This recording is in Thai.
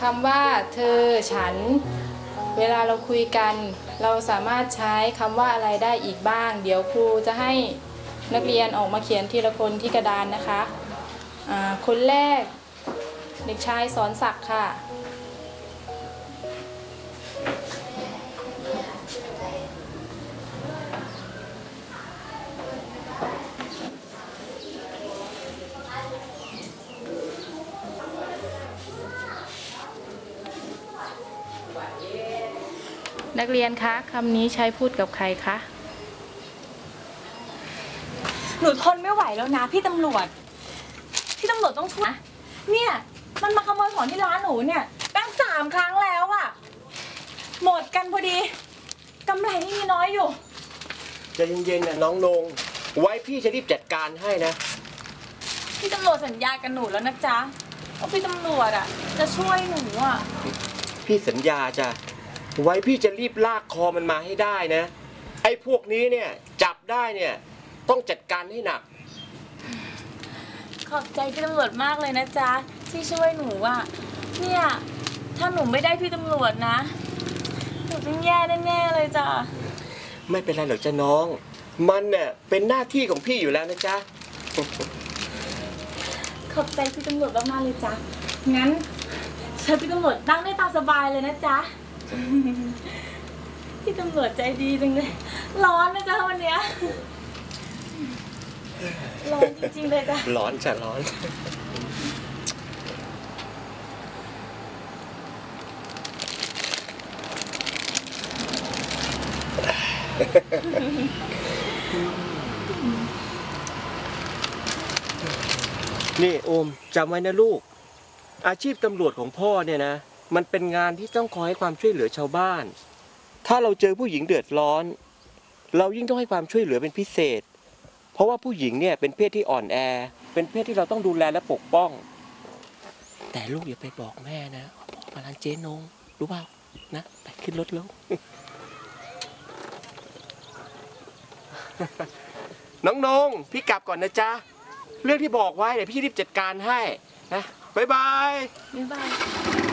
ำว่าเธอฉันเวลาเราคุยกันเราสามารถใช้คำว่าอะไรได้อีกบ้างเดี๋ยวครูจะให้นักเรียนออกมาเขียนทีละคนที่กระดานนะคะคนแรกเด็กชายสอนศักดิ์ค่ะนักเรียนคะคำนี้ใช้พูดกับใครคะหนูทนไม่ไหวแล้วนะพี่ตำรวจต้องช่วยเนี่ยมันมาขโมยของที่ร้านหนูเนี่ยตั้ง3 ครั้งแล้วอะหมดกันพอดีกำไรนี่มีน้อยอยู่ใจเย็นๆนะน้องนงไว้พี่จะรีบจัดการให้นะพี่ตำรวจสัญญากันหนูแล้วนะจ๊ะว่าพี่ตำรวจอะจะช่วยหนูอะพี่สัญญาจ้ะไว้พี่จะรีบลากคอมันมาให้ได้นะไอ้พวกนี้เนี่ยจับได้เนี่ยต้องจัดการให้หนักขอบใจพี่ตำรวจมากเลยนะจ๊ะที่ช่วยหนูอะเนี่ยถ้าหนูไม่ได้พี่ตำรวจนะหนูต้องแย่แน่ๆเลยจ้ะไม่เป็นไรหรอกจ้ะน้องมันเนี่ยเป็นหน้าที่ของพี่อยู่แล้วนะจ๊ะขอบใจพี่ตำรวจมากๆเลยจ้ะงั้นเชิญพี่ตำรวจนั่งได้ตามสบายเลยนะจ๊ะพี่ตำรวจใจดีจังเลยร้อนนะจ๊ะวันเนี้ยร้อนจริงๆเลยจ้ะร้อนจ้ะร้อนนี่โอมจำไว้นะลูกอาชีพตำรวจของพ่อเนี่ยนะมันเป็นงานที่ต้องคอยให้ความช่วยเหลือชาวบ้านถ้าเราเจอผู้หญิงเดือดร้อนเรายิ่งต้องให้ความช่วยเหลือเป็นพิเศษเพราะว่าผู้หญิงเนี่ยเป็นเพศที่อ่อนแอเป็นเพศที่เราต้องดูแลและปกป้องแต่ลูกอย่าไปบอกแม่นะพ่อมาร้านเจ๊นงรู้เปล่านะไปขึ้นรถแล้ว น้องนงพี่กลับก่อนนะจ๊ะเรื่องที่บอกไว้เดี๋ยวพี่รีบจัดการให้นะบ๊ายบายบ๊ายบาย